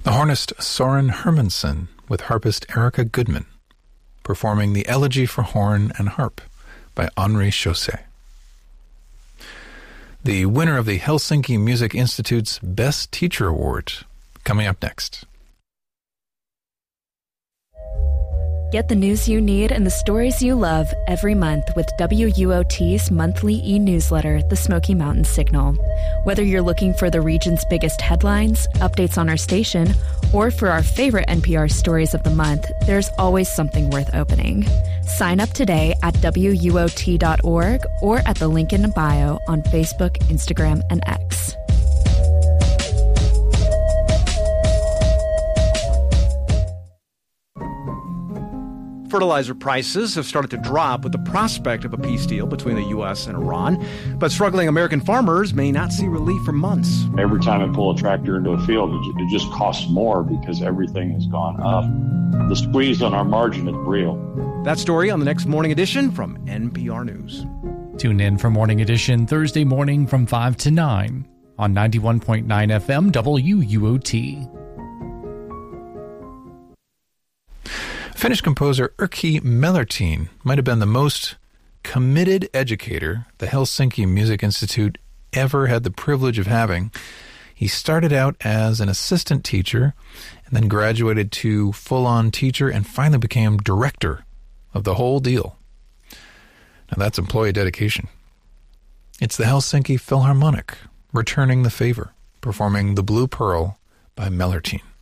The hornist Soren Hermansen with harpist Erica Goodman, performing the Elegy for Horn and Harp by Henri Chausset. The winner of the Helsinki Music Institute's Best Teacher Award, coming up next. Get the news you need and the stories you love every month with WUOT's monthly e-newsletter, The Smoky Mountain Signal. Whether you're looking for the region's biggest headlines, updates on our station, or for our favorite NPR stories of the month, there's always something worth opening. Sign up today at WUOT.org or at the link in the bio on Facebook, Instagram, and X. Fertilizer prices have started to drop with the prospect of a peace deal between the U.S. and Iran, but struggling American farmers may not see relief for months. Every time I pull a tractor into a field, it just costs more because everything has gone up. The squeeze on our margin is real. That story on the next Morning Edition from NPR News. Tune in for Morning Edition Thursday morning from 5 to 9 on 91.9 FM WUOT. Finnish composer Erkki Mellertin might have been the most committed educator the Helsinki Music Institute ever had the privilege of having. He started out as an assistant teacher and then graduated to full-on teacher and finally became director of the whole deal. Now that's employee dedication. It's the Helsinki Philharmonic returning the favor, performing The Blue Pearl by Mellertin.